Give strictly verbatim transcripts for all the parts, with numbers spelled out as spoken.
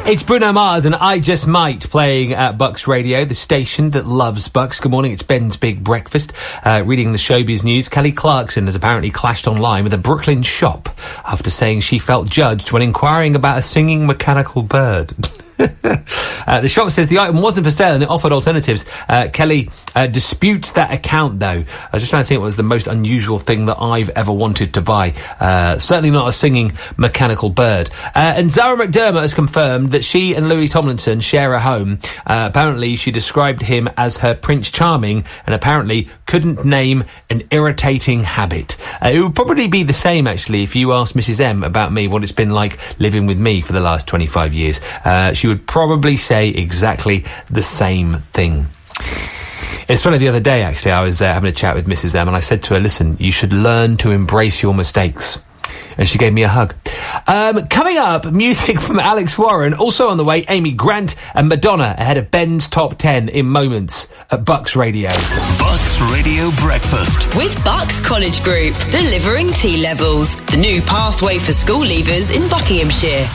It's Bruno Mars and I Just Might playing at Bucks Radio, the station that loves Bucks. Good morning, it's Ben's Big Breakfast. Uh, reading the showbiz news, Kelly Clarkson has apparently clashed online with a Brooklyn shop after saying she felt judged when inquiring about a singing mechanical bird. uh, the shop says the item wasn't for sale and it offered alternatives. Uh, Kelly uh, disputes that account, though. I was just trying to think what was the most unusual thing that I've ever wanted to buy. Uh, certainly not a singing mechanical bird. Uh, and Zara McDermott has confirmed that she and Louis Tomlinson share a home. Uh, apparently, she described him as her Prince Charming and apparently couldn't name an irritating habit. Uh, it would probably be the same, actually, if you asked Missus M about me, what it's been like living with me for the last twenty-five years. Uh, she would probably say exactly the same thing. It's funny, the other day, actually, I was uh, having a chat with Missus M and I said to her, listen, you should learn to embrace your mistakes. And she gave me a hug. Um, coming up, music from Alex Warren. Also on the way, Amy Grant and Madonna ahead of Ben's Top ten in moments at Bucks Radio. Bucks Radio Breakfast. With Bucks College Group, delivering T-levels. The new pathway for school leavers in Buckinghamshire.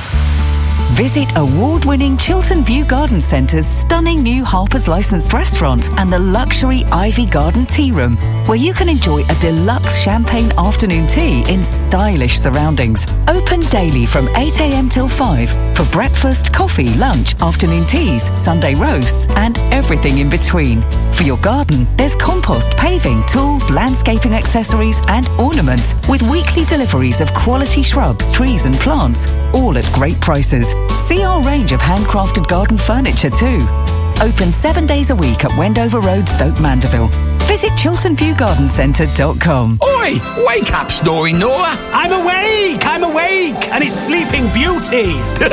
Visit award-winning Chiltern View Garden Centre's stunning new Harper's licensed restaurant and the luxury Ivy Garden Tea Room, where you can enjoy a deluxe champagne afternoon tea in stylish surroundings. Open daily from eight a.m. till five for breakfast, coffee, lunch, afternoon teas, Sunday roasts and everything in between. For your garden, there's compost, paving, tools, landscaping accessories and ornaments with weekly deliveries of quality shrubs, trees and plants, all at great prices. See our range of handcrafted garden furniture too. Open seven days a week at Wendover Road, Stoke Mandeville. Visit chiltern view garden centre dot com. Oi! Wake up, snoring Nora! I'm awake! I'm awake! And it's Sleeping Beauty!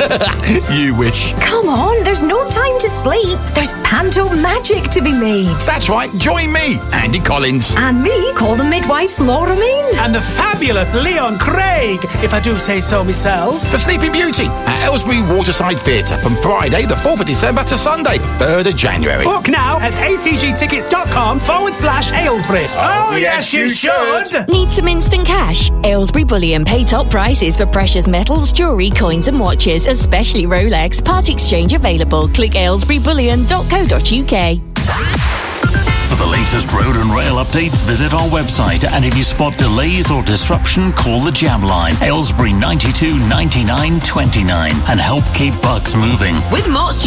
You wish. Come on, there's no time to sleep. There's panto magic to be made. That's right, join me, Andy Collins. And me, call the midwives Laura Mean. And the fabulous Leon Craig, if I do say so myself. For Sleeping Beauty at Aylesbury Waterside Theatre from Friday the fourth of December to Sunday, third of January. Book now at atgtickets.com forward slash Aylesbury. Oh, oh yes, you should! Need some instant cash? Aylesbury Bullion pay top prices for precious metals, jewellery, coins and watches, especially Rolex. Part exchange available. Click aylesbury bullion dot co dot uk. For the latest road and rail updates, visit our website, and if you spot delays or disruption, call the Jam Line, Aylesbury ninety-two ninety-nine twenty-nine, and help keep Bucks moving. With Mott's